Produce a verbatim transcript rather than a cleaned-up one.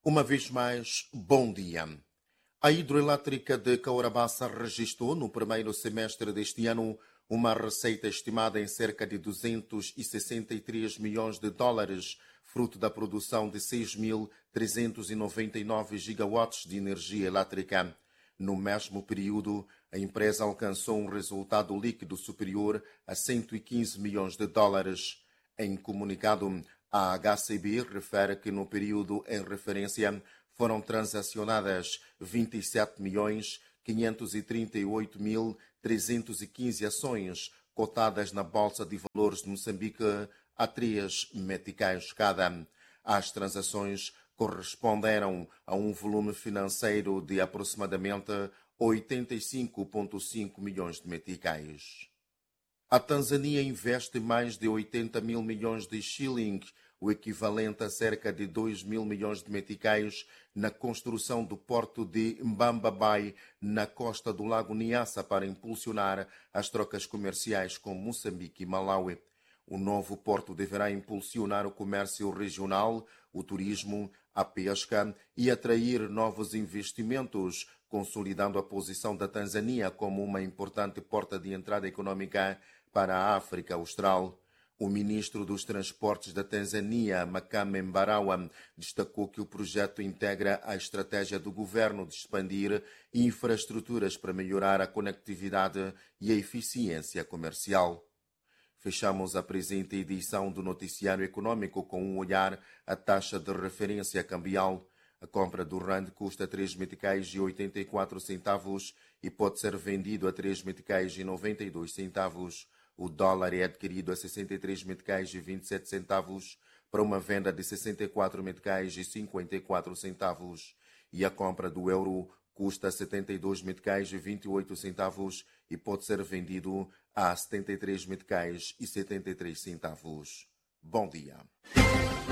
Uma vez mais, bom dia. A hidroelétrica de Caorabassa registrou no primeiro semestre deste ano uma receita estimada em cerca de duzentos e sessenta e três milhões de dólares, fruto da produção de seis mil trezentos e noventa e nove gigawatts de energia elétrica. No mesmo período, a empresa alcançou um resultado líquido superior a cento e quinze milhões de dólares. Em comunicado, a H C B refere que no período em referência foram transacionadas vinte e sete milhões quinhentos e trinta e oito mil trezentos e quinze ações cotadas na Bolsa de Valores de Moçambique a três meticais cada. As transações corresponderam a um volume financeiro de aproximadamente oitenta e cinco vírgula cinco milhões de meticais. A Tanzânia investe mais de oitenta mil milhões de shillings, o equivalente a cerca de dois mil milhões de meticais, na construção do porto de Mbamba Bay, na costa do Lago Niassa, para impulsionar as trocas comerciais com Moçambique e Malawi. O novo porto deverá impulsionar o comércio regional, o turismo, a pesca e atrair novos investimentos, consolidando a posição da Tanzânia como uma importante porta de entrada econômica para a África Austral. O ministro dos Transportes da Tanzânia, Makame Mbarawa, destacou que o projeto integra a estratégia do governo de expandir infraestruturas para melhorar a conectividade e a eficiência comercial. Fechamos a presente edição do Noticiário Econômico com um olhar à taxa de referência cambial. A compra do rand custa três meticais e oitenta e quatro centavos e pode ser vendido a três meticais e noventa e dois centavos. O dólar é adquirido a sessenta e três meticais e vinte e sete centavos para uma venda de sessenta e quatro meticais e cinquenta e quatro centavos. E a compra do euro custa setenta e dois meticais e vinte e oito centavos e pode ser vendido a setenta e três meticais e setenta e três centavos. Bom dia.